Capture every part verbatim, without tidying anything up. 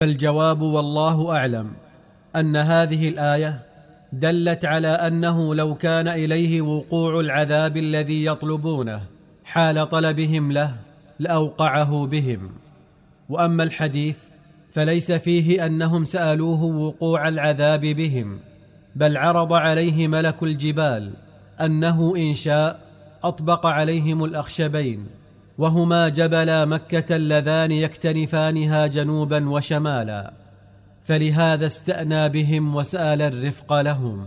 الجواب والله أعلم أن هذه الآية دلت على أنه لو كان إليه وقوع العذاب الذي يطلبونه حال طلبهم له لأوقعه بهم. وأما الحديث فليس فيه أنهم سألوه وقوع العذاب بهم، بل عرض عليه ملك الجبال أنه إن شاء أطبق عليهم الأخشبين، وهما جبلا مكة اللذان يكتنفانها جنوبا وشمالا، فلهذا استأنى بهم وسأل الرفق لهم.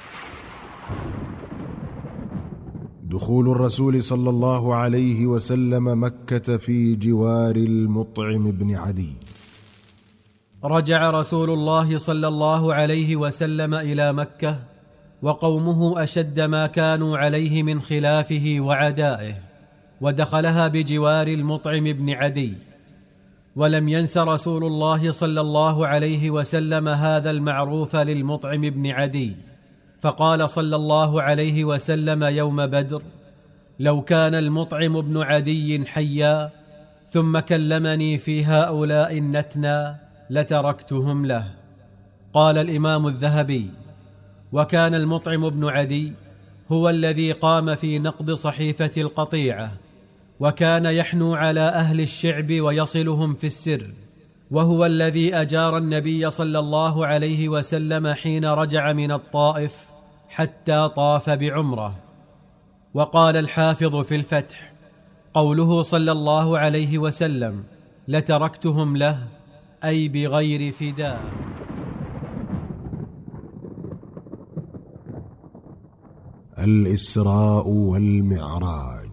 دخول الرسول صلى الله عليه وسلم مكة في جوار المطعم بن عدي. رجع رسول الله صلى الله عليه وسلم إلى مكة وقومه أشد ما كانوا عليه من خلافه وعدائه، ودخلها بجوار المطعم بن عدي. ولم ينس رسول الله صلى الله عليه وسلم هذا المعروف للمطعم بن عدي، فقال صلى الله عليه وسلم يوم بدر: لو كان المطعم بن عدي حيا ثم كلمني في هؤلاء النتنى لتركتهم له. قال الإمام الذهبي: وكان المطعم بن عدي هو الذي قام في نقض صحيفة القطيعة، وكان يحنو على أهل الشعب ويصلهم في السر، وهو الذي أجار النبي صلى الله عليه وسلم حين رجع من الطائف حتى طاف بعمره. وقال الحافظ في الفتح: قوله صلى الله عليه وسلم لتركتهم له أي بغير فداء. الإسراء والمعراج.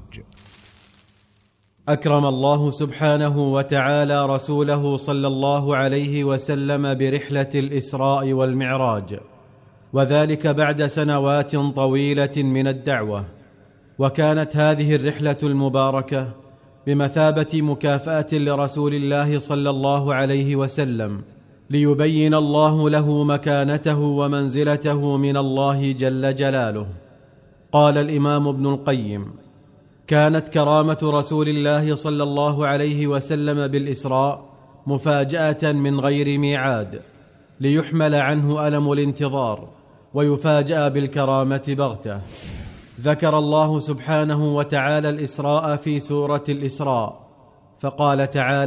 أكرم الله سبحانه وتعالى رسوله صلى الله عليه وسلم برحلة الإسراء والمعراج، وذلك بعد سنوات طويلة من الدعوة. وكانت هذه الرحلة المباركة بمثابة مكافأة لرسول الله صلى الله عليه وسلم، ليبين الله له مكانته ومنزلته من الله جل جلاله. قال الإمام ابن القيم: كانت كرامة رسول الله صلى الله عليه وسلم بالإسراء مفاجأة من غير ميعاد، ليحمل عنه ألم الانتظار ويفاجأ بالكرامة بغتة. ذكر الله سبحانه وتعالى الإسراء في سورة الإسراء، فقال تعالى: